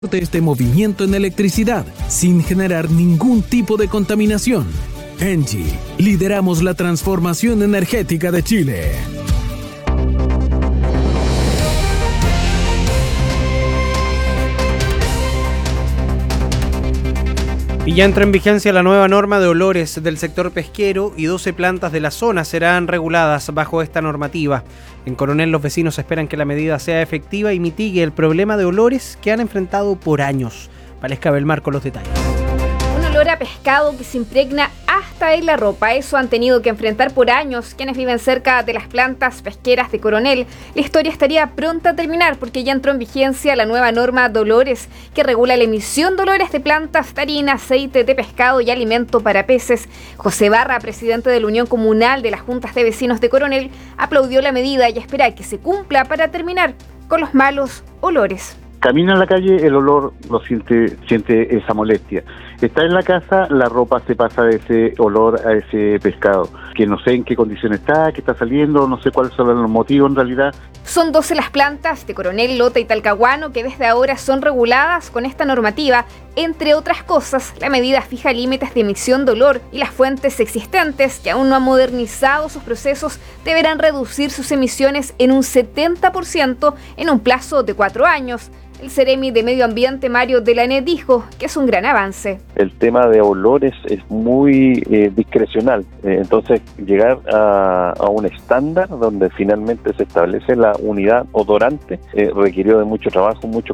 este movimiento en electricidad sin generar ningún tipo de contaminación. ENGIE, lideramos la transformación energética de Chile. Y ya entra en vigencia la nueva norma de olores del sector pesquero y 12 plantas de la zona serán reguladas bajo esta normativa. En Coronel los vecinos esperan que la medida sea efectiva y mitigue el problema de olores que han enfrentado por años. Valesca Belmar con los detalles. Un olor a pescado que se impregna hasta en la ropa. Eso han tenido que enfrentar por años quienes viven cerca de las plantas pesqueras de Coronel. La historia estaría pronta a terminar porque ya entró en vigencia la nueva norma de olores que regula la emisión de olores de plantas de harina, aceite de pescado y alimento para peces. José Barra, presidente de la Unión Comunal de las Juntas de Vecinos de Coronel, aplaudió la medida y espera que se cumpla para terminar con los malos olores. Camina en la calle, el olor lo siente esa molestia. Está en la casa, la ropa se pasa de ese olor a ese pescado, que no sé en qué condición está, que está saliendo, no sé cuáles son los motivos en realidad. Son 12 las plantas de Coronel, Lota y Talcahuano que desde ahora son reguladas con esta normativa. Entre otras cosas, la medida fija límites de emisión de olor y las fuentes existentes, que aún no han modernizado sus procesos, deberán reducir sus emisiones en un 70% en un plazo de 4 años. El Seremi de Medio Ambiente, Mario Delané, dijo que es un gran avance. El tema de olores es muy discrecional, entonces llegar a un estándar donde finalmente se establece la unidad odorante requirió de mucho trabajo, mucha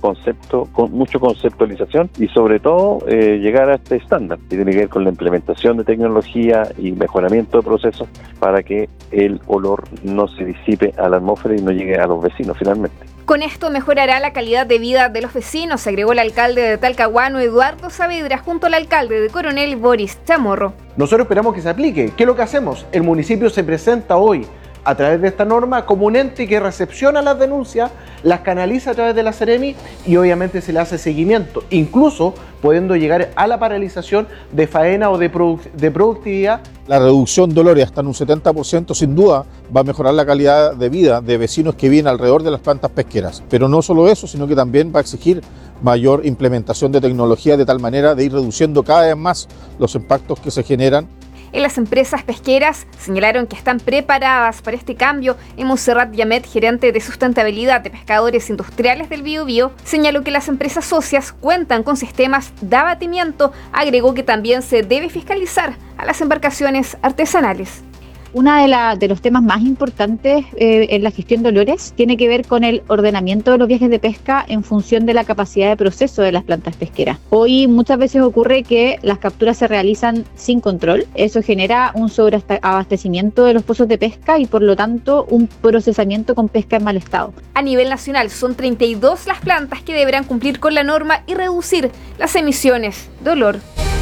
conceptualización y sobre todo llegar a este estándar. Y tiene que ver con la implementación de tecnología y mejoramiento de procesos para que el olor no se disipe a la atmósfera y no llegue a los vecinos finalmente. Con esto mejorará la calidad de vida de los vecinos, agregó el alcalde de Talcahuano, Eduardo Saavedra, junto al alcalde de Coronel, Boris Chamorro. Nosotros esperamos que se aplique. ¿Qué es lo que hacemos? El municipio se presenta hoy a través de esta norma como un ente que recepciona las denuncias, las canaliza a través de la Seremi y obviamente se le hace seguimiento, incluso pudiendo llegar a la paralización de faena o de productividad. La reducción de olores hasta en un 70% sin duda va a mejorar la calidad de vida de vecinos que viven alrededor de las plantas pesqueras. Pero no solo eso, sino que también va a exigir mayor implementación de tecnología de tal manera de ir reduciendo cada vez más los impactos que se generan. En las empresas pesqueras señalaron que están preparadas para este cambio. Montserrat Yamet, gerente de sustentabilidad de pescadores industriales del Biobío, señaló que las empresas socias cuentan con sistemas de abatimiento. Agregó que también se debe fiscalizar a las embarcaciones artesanales. Una de los temas más importantes en la gestión de olores tiene que ver con el ordenamiento de los viajes de pesca en función de la capacidad de proceso de las plantas pesqueras. Hoy muchas veces ocurre que las capturas se realizan sin control. Eso genera un sobreabastecimiento de los pozos de pesca y por lo tanto un procesamiento con pesca en mal estado. A nivel nacional son 32 las plantas que deberán cumplir con la norma y reducir las emisiones de olor.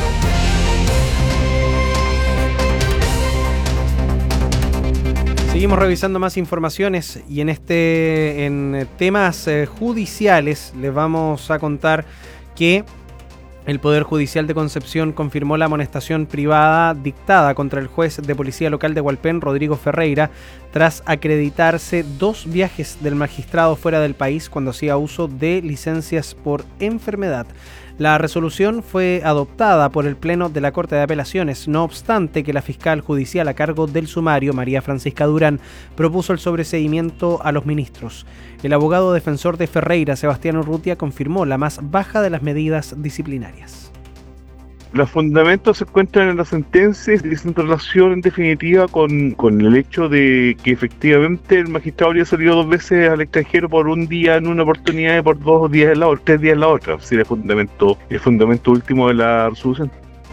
Seguimos revisando más informaciones y en temas judiciales les vamos a contar que el Poder Judicial de Concepción confirmó la amonestación privada dictada contra el juez de Policía Local de Hualpén, Rodrigo Ferreira, tras acreditarse 2 viajes del magistrado fuera del país cuando hacía uso de licencias por enfermedad. La resolución fue adoptada por el Pleno de la Corte de Apelaciones, no obstante que la fiscal judicial a cargo del sumario, María Francisca Durán, propuso el sobreseimiento a los ministros. El abogado defensor de Ferreira, Sebastián Urrutia, confirmó la más baja de las medidas disciplinarias. Los fundamentos se encuentran en la sentencia y dicen relación en definitiva con el hecho de que efectivamente el magistrado habría salido 2 veces al extranjero por un día en una oportunidad y por 2 días en la otra, 3 días en la otra. Es decir, el fundamento último de la resolución.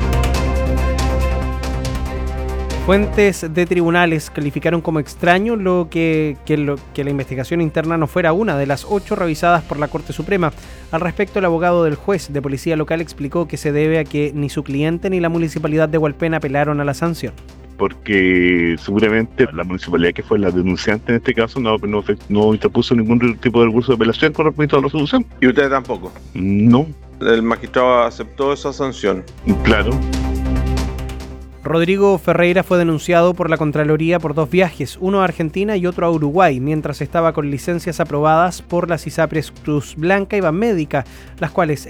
Fuentes de tribunales calificaron como extraño que la investigación interna no fuera una de las 8 revisadas por la Corte Suprema. Al respecto, el abogado del juez de Policía Local explicó que se debe a que ni su cliente ni la Municipalidad de Hualpén apelaron a la sanción. Porque seguramente la municipalidad, que fue la denunciante en este caso, no interpuso ningún tipo de recurso de apelación con respecto a la resolución. ¿Y usted tampoco? No. El magistrado aceptó esa sanción. Claro. Rodrigo Ferreira fue denunciado por la Contraloría por 2 viajes, uno a Argentina y otro a Uruguay, mientras estaba con licencias aprobadas por las ISAPRES Cruz Blanca y Banmédica, las cuales